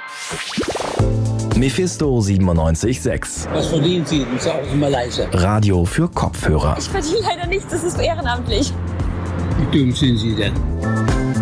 Mephisto 97.6. Was verdienen Sie? Das ist auch immer leise. Radio für Kopfhörer. Ich verdiene leider nichts, das ist ehrenamtlich. Wie dumm sind Sie denn?